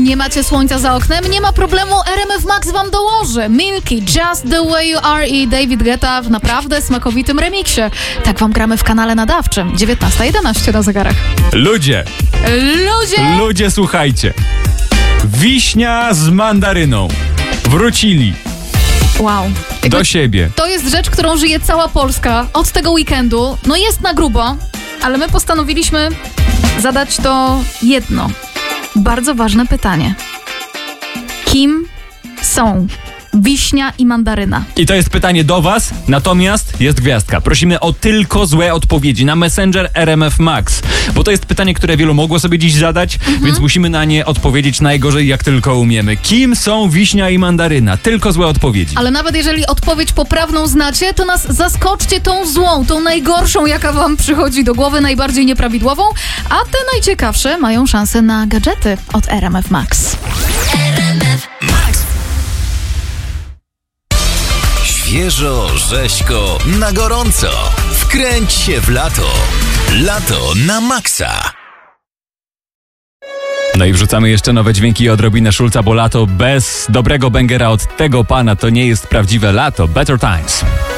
Nie macie słońca za oknem? Nie ma problemu, RMF Max wam dołoży. Milky, Just the Way You Are i David Guetta w naprawdę smakowitym remiksie. Tak wam gramy w kanale nadawczym. 19:11 na zegarach. Ludzie, słuchajcie. Wiśnia z mandaryną wrócili Wow. do siebie. To jest rzecz, którą żyje cała Polska od tego weekendu. No jest na grubo, ale my postanowiliśmy zadać to jedno bardzo ważne pytanie. Kim są wiśnia i mandaryna? I to jest pytanie do was, natomiast jest gwiazdka. Prosimy o tylko złe odpowiedzi na Messenger RMF Max, bo to jest pytanie, które wielu mogło sobie dziś zadać, więc musimy na nie odpowiedzieć najgorzej jak tylko umiemy. Kim są wiśnia i mandaryna? Tylko złe odpowiedzi. Ale nawet jeżeli odpowiedź poprawną znacie, to nas zaskoczcie tą złą, tą najgorszą, jaka wam przychodzi do głowy, najbardziej nieprawidłową, a te najciekawsze mają szansę na gadżety od RMF Max. RMF Max. Świeżo, rzeźko, na gorąco. Wkręć się w lato. Lato na maksa. No i wrzucamy jeszcze nowe dźwięki i odrobinę Szulca, bo lato bez dobrego bangera od tego pana to nie jest prawdziwe lato. Better Times.